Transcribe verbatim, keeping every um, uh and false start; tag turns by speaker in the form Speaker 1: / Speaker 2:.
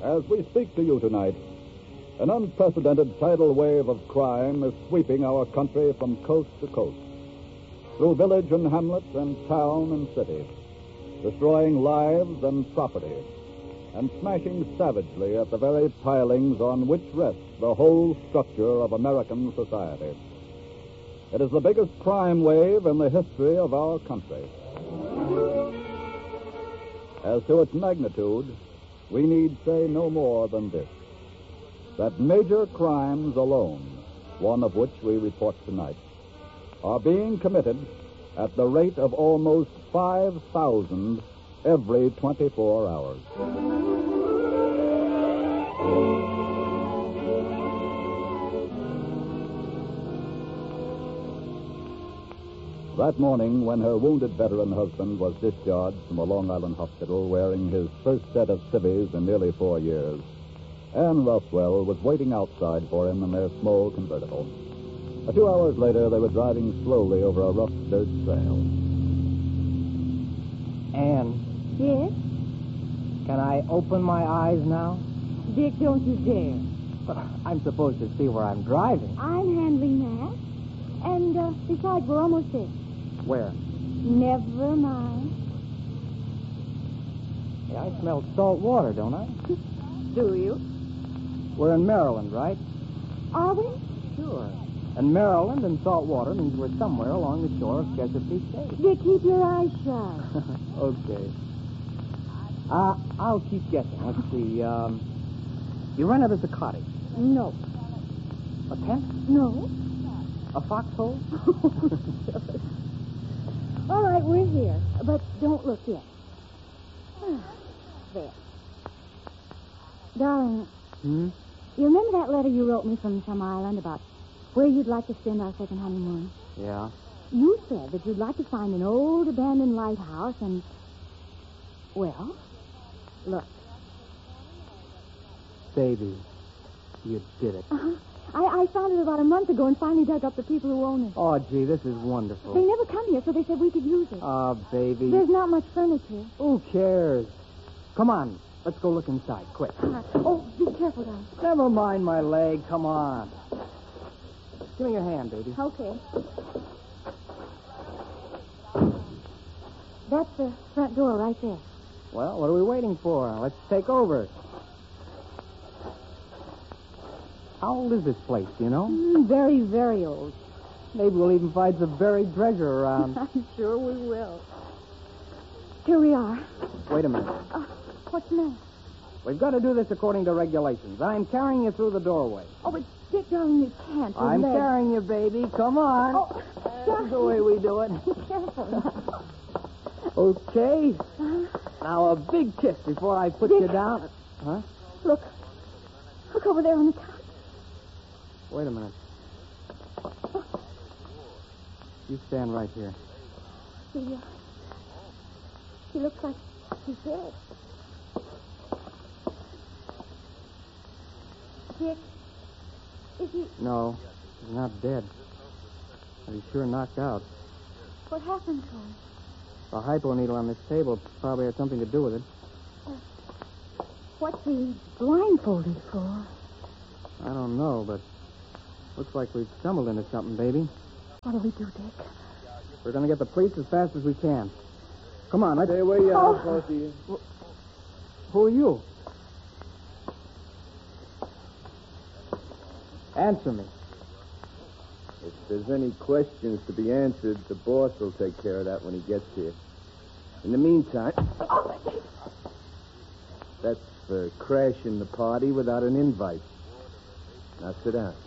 Speaker 1: As we speak to you tonight, an unprecedented tidal wave of crime is sweeping our country from coast to coast, through village and hamlet and town and city, destroying lives and property, and smashing savagely at the very pilings on which rests the whole structure of American society. It is the biggest crime wave in the history of our country. As to its magnitude, we need say no more than this: that major crimes alone, one of which we report tonight, are being committed at the rate of almost five thousand every twenty-four hours. That morning, when her wounded veteran husband was discharged from a Long Island hospital wearing his first set of civvies in nearly four years, Anne Rothwell was waiting outside for him in their small convertible. A few hours later, they were driving slowly over a rough dirt trail.
Speaker 2: Anne,
Speaker 3: Yes?
Speaker 2: can I open my eyes now?
Speaker 3: Dick, don't you dare.
Speaker 2: I'm supposed to see where I'm driving.
Speaker 3: I'm handling that. And, uh, besides, we're almost there.
Speaker 2: Where?
Speaker 3: Never mind.
Speaker 2: Yeah, I smell salt water, don't I?
Speaker 3: Do you?
Speaker 2: We're in Maryland, right?
Speaker 3: Are we?
Speaker 2: Sure. And Maryland and salt water means we're somewhere along the shore of Chesapeake Bay.
Speaker 3: Dick, keep your eyes shut.
Speaker 2: Okay. Uh, I'll keep guessing. Let's see. Um, you rented us a cottage.
Speaker 3: No.
Speaker 2: A tent?
Speaker 3: No.
Speaker 2: A foxhole?
Speaker 3: All right, we're here. But don't look yet. There. Darling,
Speaker 2: Hmm?
Speaker 3: you remember that letter you wrote me from some island about where you'd like to spend our second honeymoon?
Speaker 2: Yeah.
Speaker 3: You said that you'd like to find an old abandoned lighthouse and... Well, look.
Speaker 2: Baby, you did it.
Speaker 3: Uh-huh. I, I found it about a month ago and finally dug up the people who own it.
Speaker 2: Oh, gee, this is wonderful.
Speaker 3: They never come here, so they said we could use it.
Speaker 2: Ah, baby.
Speaker 3: There's not much furniture.
Speaker 2: Who cares? Come on. Let's go look inside, quick.
Speaker 3: Uh, oh, be careful, darling.
Speaker 2: Never mind my leg. Come on. Give me your hand, baby.
Speaker 3: Okay. That's the front door right there.
Speaker 2: Well, what are we waiting for? Let's take over. How old is this place, do you know?
Speaker 3: Mm, very, very old.
Speaker 2: Maybe we'll even find some buried treasure around.
Speaker 3: I'm sure we will. Here we are.
Speaker 2: Wait a minute.
Speaker 3: Uh, what's the matter?
Speaker 2: We've got to do this according to regulations. I'm carrying you through the doorway.
Speaker 3: Oh, but Dick, darling, you can't. Your
Speaker 2: I'm
Speaker 3: leg.
Speaker 2: carrying you, baby. Come on.
Speaker 3: Oh,
Speaker 2: That's the way we do it.
Speaker 3: Be careful now.
Speaker 2: Okay.
Speaker 3: Uh,
Speaker 2: Now, a big kiss before I put
Speaker 3: Dick.
Speaker 2: you down. Huh?
Speaker 3: look. Look over there on the couch.
Speaker 2: Wait a minute. You stand right here.
Speaker 3: He, uh, he looks like he's dead. Dick, is he...
Speaker 2: No, he's not dead. But he's sure knocked out.
Speaker 3: What happened to him?
Speaker 2: The hypo needle on this table probably had something to do with it.
Speaker 3: What's he blindfolded for?
Speaker 2: I don't know, but looks like we've stumbled into something, baby.
Speaker 3: What do we do, Dick?
Speaker 2: We're going to get the police as fast as we can. Come on, let's...
Speaker 4: Stay where you are,
Speaker 3: Oh.
Speaker 4: both of you.
Speaker 2: Who are you? Answer me.
Speaker 4: If there's any questions to be answered, the boss will take care of that when he gets here. In the meantime, that's for crashing the party without an invite. Now sit down.